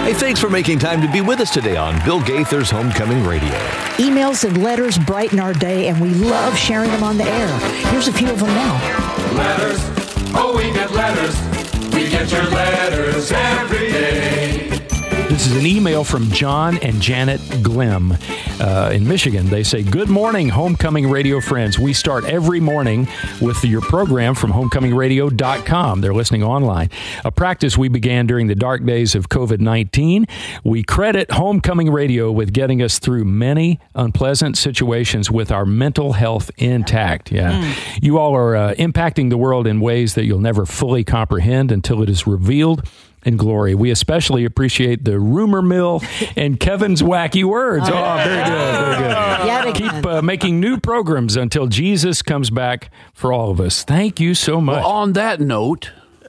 Hey, thanks for making time to be with us today on Bill Gaither's Homecoming Radio. Emails and letters brighten our day, and we love sharing them on the air. Here's a few of them now. Letters, oh, we get letters. We get your letters every day. This is an email from John and Janet Glim in Michigan. They say, "Good morning, Homecoming Radio friends. We start every morning with your program from homecomingradio.com. They're listening online. A practice we began during the dark days of COVID-19. We credit Homecoming Radio with getting us through many unpleasant situations with our mental health intact." Yeah. You all are impacting the world in ways that you'll never fully comprehend until it is revealed in glory. We especially appreciate the rumor mill and Kevin's wacky words. Oh, very good, very good. Keep making new programs until Jesus comes back for all of us. Thank you so much. Well, on that note,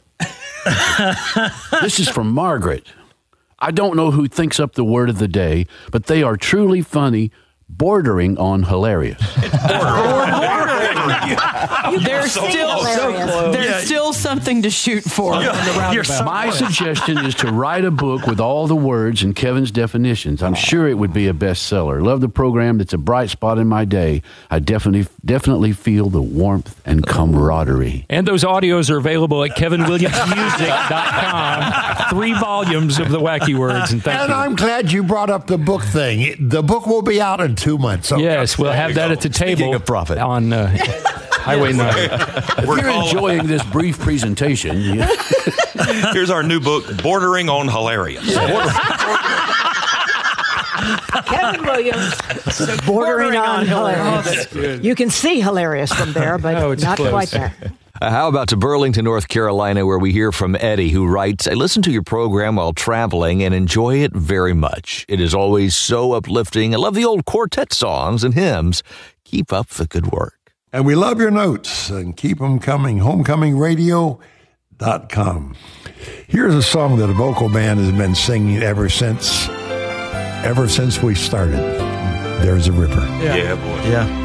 this is from Margaret. I don't know who thinks up the word of the day, but they are truly funny, bordering on hilarious. There's still something to shoot for. My suggestion is to write a book with all the words and Kevin's definitions. I'm sure it would be a bestseller. Love the program. It's a bright spot in my day. I definitely feel the warmth and camaraderie. And those audios are available at kevinwilliamsmusic.com. 3 volumes of the wacky words. And thank you. I'm glad you brought up the book thing. The book will be out in 2 months. So yes, we'll have that at the table on Highway 9. If you're enjoying this brief presentation, here's our new book, Bordering on Hilarious. Kevin Williams, Bordering on Hilarious. You can see hilarious from there, but not close. Quite there. How about to Burlington, North Carolina, where we hear from Eddie, who writes, "I listen to your program while traveling and enjoy it very much. It is always so uplifting. I love the old quartet songs and hymns. Keep up the good work." And we love your notes, and keep them coming. HomecomingRadio.com. Here's a song that a vocal band has been singing ever since we started. There's a River. Yeah, boy. Yeah.